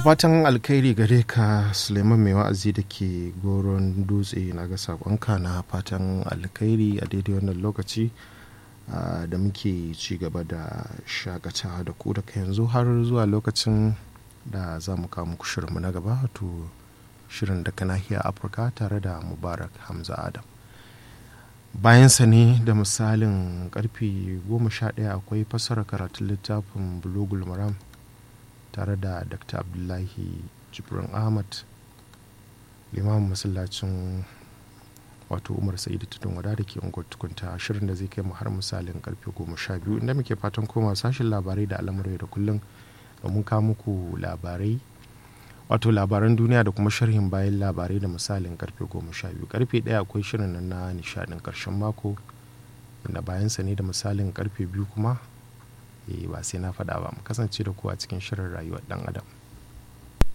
fatan alkhairi gare ka Suleiman mai wa'azi da ke goron dutse, na ga sakonka na fatan alkhairi a daidai wannan lokaci da muke ci gaba da shakatawa da ku daga yanzu har zuwa lokacin da za mu kawo muku shirinmu na gaba, wato shirin daga nahiyar Afirka tare da Mubarak Hamza Adam. Bayansa ne da misalin karfe 11 akwai fassara karatun littafin Bulugul Maram tare da Dr. Abdullahi Jibrin Ahmad, limamin masallacin wato Umar Sa'idu Tudun Wada da ke unguwar Tukunta, shirin da zai kai mu har misalin karfe 12 inda muke fatan koma sashen labarai da al'amurai da kullum domin kawo muku labarai, wato labaran duniya da kuma sharhin bayan labarai da misalin karfe 12. Karfe 1 akwai shirin nan na nishadin karshen mako, inda bayansa ne da misalin karfe 2 kuma ba sai na faɗa ba, mu kasance da ku a cikin shirin rayuwar ɗan adam.